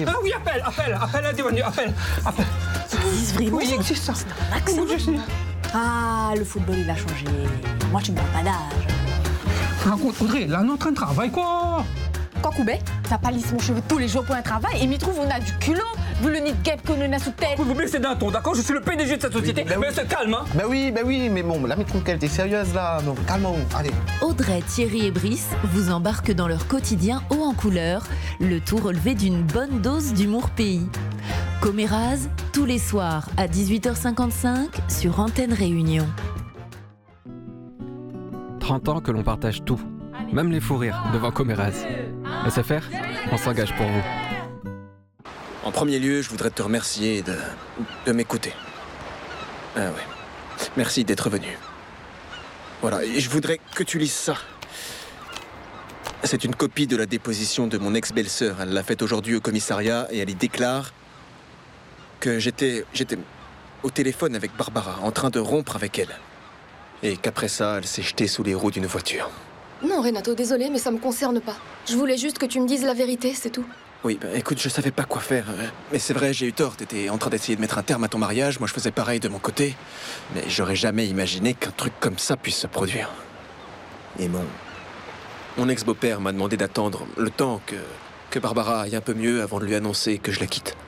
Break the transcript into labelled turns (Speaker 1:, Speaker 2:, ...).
Speaker 1: Ah oui, appelle la douane, appelle.
Speaker 2: Ça existe vraiment?
Speaker 1: Oui, il existe ça.
Speaker 2: C'est un accent.
Speaker 1: Oui, je sais.
Speaker 2: Ah, le football, il a changé. Moi, tu me parles pas d'âge.
Speaker 1: Raconte, Audrey, là, on est en train de travailler, quoi.
Speaker 2: Quoi, Koubé? T'as pas lissé mon cheveu tous les jours pour un travail et m'y trouve, on a du culot, vu le nid de guêpe qu'on a sous tête.
Speaker 1: Vous vous baissez d'un ton, d'accord? Je suis le PDG de cette société,
Speaker 3: Oui,
Speaker 1: mais se calme, hein.
Speaker 3: Bah oui, mais bon, la maîtresse qu'elle était sérieuse là, donc calme-vous, allez.
Speaker 4: Audrey, Thierry et Brice vous embarquent dans leur quotidien haut en couleur, le tout relevé d'une bonne dose d'humour pays. Coméraz, tous les soirs à 18h55 sur Antenne Réunion.
Speaker 5: 30 ans que l'on partage tout, même les fous rires devant Coméraz. SFR, on s'engage pour vous.
Speaker 6: En premier lieu, je voudrais te remercier de m'écouter. Ah ouais. Merci d'être venu. Voilà, et je voudrais que tu lises ça. C'est une copie de la déposition de mon ex-belle-sœur. Elle l'a faite aujourd'hui au commissariat et elle y déclare que j'étais au téléphone avec Barbara, en train de rompre avec elle. Et qu'après ça, elle s'est jetée sous les roues d'une voiture.
Speaker 7: Non, Renato, désolé, mais ça me concerne pas. Je voulais juste que tu me dises la vérité, c'est tout.
Speaker 6: Oui, bah, écoute, je savais pas quoi faire. Mais c'est vrai, j'ai eu tort. T'étais en train d'essayer de mettre un terme à ton mariage. Moi, je faisais pareil de mon côté. Mais j'aurais jamais imaginé qu'un truc comme ça puisse se produire. Et mon ex-beau-père m'a demandé d'attendre le temps que Barbara aille un peu mieux avant de lui annoncer que je la quitte.